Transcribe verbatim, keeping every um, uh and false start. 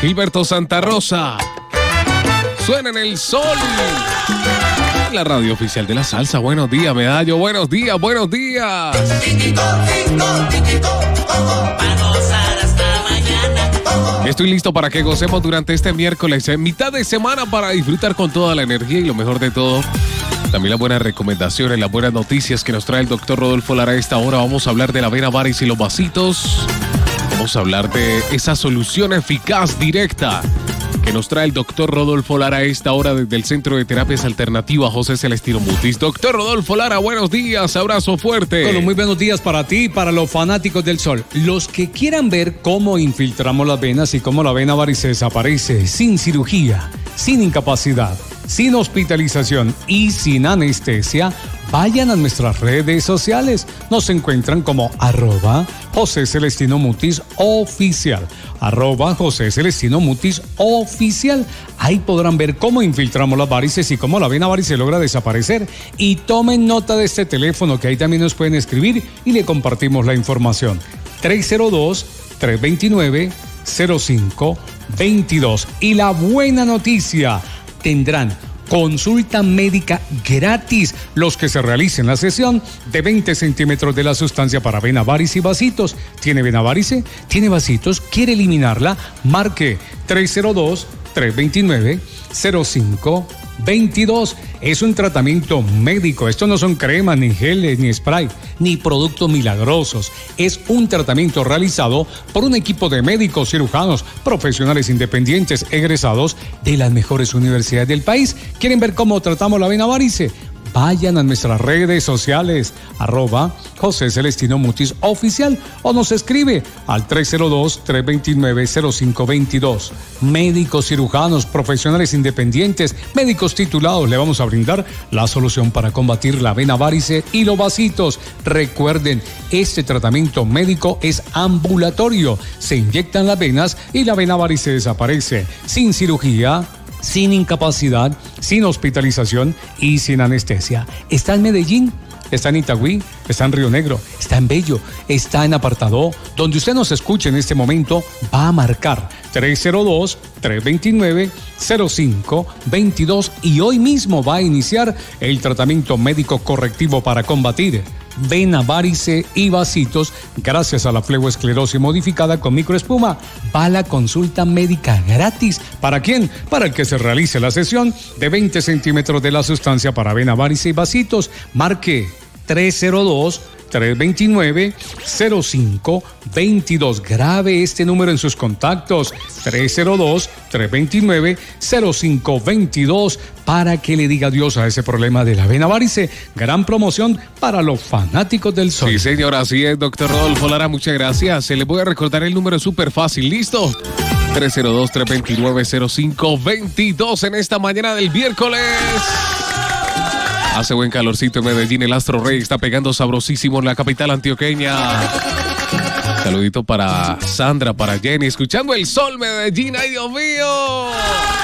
Gilberto Santa Rosa. Suena en el sol. La radio oficial de la salsa. Buenos días, Medallo. Buenos días, buenos días. Estoy listo para que gocemos durante este miércoles, en mitad de semana, para disfrutar con toda la energía y lo mejor de todo, también las buenas recomendaciones, las buenas noticias que nos trae el doctor Rodolfo Lara a esta hora. Vamos a hablar de la vena varis y los vasitos. Vamos a hablar de esa solución eficaz, directa, que nos trae el doctor Rodolfo Lara a esta hora desde el Centro de Terapias Alternativas José Celestino Mutis. Doctor Rodolfo Lara, buenos días, abrazo fuerte. Bueno, muy buenos días para ti y para los fanáticos del sol. Los que quieran ver cómo infiltramos las venas y cómo la vena varis desaparece sin cirugía, sin incapacidad, sin hospitalización y sin anestesia, vayan a nuestras redes sociales. Nos encuentran como arroba José Celestino Mutis oficial. Arroba José Celestino Mutis oficial. Ahí podrán ver cómo infiltramos las varices y cómo la vena varis se logra desaparecer. Y tomen nota de este teléfono, que ahí también nos pueden escribir y le compartimos la información. tres cero dos, tres dos nueve, cero cinco dos dos. Y la buena noticia: tendrán consulta médica gratis los que se realicen la sesión de veinte centímetros de la sustancia para vena varis y vasitos. ¿Tiene vena varice? ¿Tiene vasitos? ¿Quiere eliminarla? Marque tres cero dos, tres dos nueve, cero cinco dos dos. Es un tratamiento médico. Esto no son cremas, ni geles, ni spray, ni productos milagrosos. Es un tratamiento realizado por un equipo de médicos cirujanos, profesionales independientes, egresados de las mejores universidades del país. ¿Quieren ver cómo tratamos la vena varice? Vayan a nuestras redes sociales, arroba José Celestino Mutis oficial, o nos escribe al tres cero dos, tres dos nueve, cero cinco dos dos. Médicos cirujanos, profesionales independientes, médicos titulados, le vamos a brindar la solución para combatir la vena varice y los vasitos. Recuerden, este tratamiento médico es ambulatorio. Se inyectan las venas y la vena varice desaparece sin cirugía, sin incapacidad, sin hospitalización y sin anestesia. Está en Medellín, está en Itagüí, está en Río Negro, está en Bello, está en Apartadó. Donde usted nos escuche en este momento, va a marcar tres cero dos, tres dos nueve, cero cinco dos dos y hoy mismo va a iniciar el tratamiento médico correctivo para combatir vena varice y vasitos gracias a la flegoesclerosis modificada con microespuma. Va la consulta médica gratis. ¿Para quién? Para el que se realice la sesión de veinte centímetros de la sustancia para vena varice y vasitos. Marque tres cero dos, tres dos nueve, cero cinco dos dos. Grabe este número en sus contactos: tres cero dos, tres dos nueve, cero cinco dos dos, para que le diga adiós a ese problema de la vena varice. Gran promoción para los fanáticos del sol. Sí, señor, así es, doctor Rodolfo Lara, muchas gracias. Se le voy a recordar el número súper fácil. ¿Listo? tres cero dos, tres dos nueve, cero cinco dos dos en esta mañana del miércoles. Hace buen calorcito en Medellín, el Astro Rey está pegando sabrosísimo en la capital antioqueña. Saludito para Sandra, para Jenny, escuchando el sol, Medellín, ¡ay Dios mío!